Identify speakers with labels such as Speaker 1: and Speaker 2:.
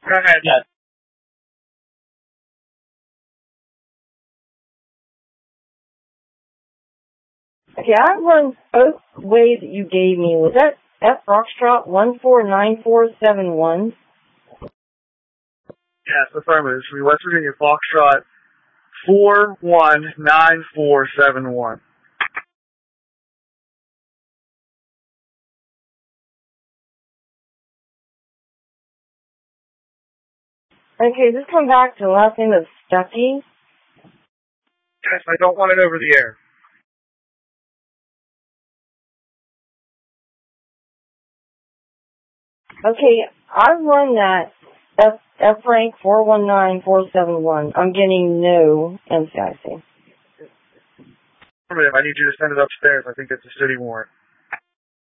Speaker 1: Go ahead.
Speaker 2: Yes.
Speaker 3: Okay, I run both ways that you gave me. Was that F Foxtrot 149471?
Speaker 1: Yes, affirmative. Should be West Virginia Foxtrot 419471.
Speaker 3: Okay, just come back to the last name of Stuckey.
Speaker 1: Yes, I don't want it over the air.
Speaker 3: Okay, I run that F rank 419471. I'm getting no NCIC.
Speaker 1: Affirmative. I need you to send it upstairs. I think it's a city warrant.